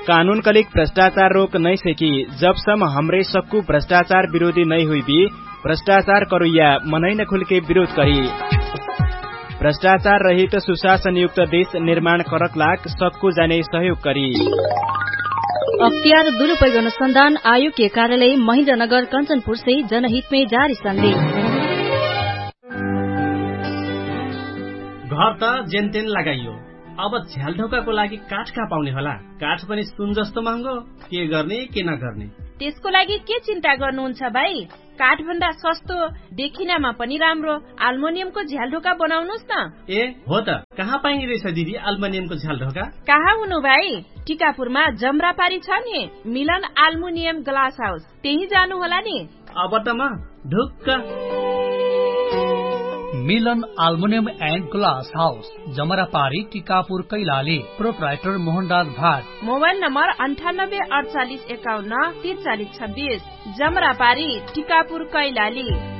कानून कलिक भ्रष्टाचार रोक नहीं सकी जबसम्म हमरे सक्कू भ्रष्टाचार विरोधी नहीं हुई भी भ्रष्टाचार करुया मनै न खुलके विरोध करी। भ्रष्टाचार रहित सुशासन युक्त देश निर्माण करक लाग सक्कू जाने सहयोग करी। अख्तियार दुरुपयोग अनुसंधान आयोग के कार्यालय महेन्द्रनगर कंचनपुर से जनहित में जारी संदेश। घर त जेनतेन लगाइयो, अब झ्यालढोकाको लागि काठ कहाँ पाउने होला? काठ पनि सुन जस्तो महँगो, के गर्ने के नगर्ने? त्यसको लागि के चिन्ता गर्नुहुन्छ भाइ? काठ भन्दा सस्तो देखिनमा पनि राम्रो एल्युमिनियमको झ्यालढोका बनाउनुस् न। ए हो त, कहाँ पाइने रहेछ दिदी एल्युमिनियमको झ्यालढोका? कहाँ हुनु भाइ, टिकापुरमा जमरापारी छ नि मिलन एल्युमिनियम ग्लास हाउस, त्यही जानु होला नि। अब त म ढुक्क। मिलन aluminium and glass house, जमरापारी, Tikapur, Kailali. Proprietor Mohandas Bhat. Mobile number 98 48 51 43 26। जमरापारी, Tikapur, Kailali.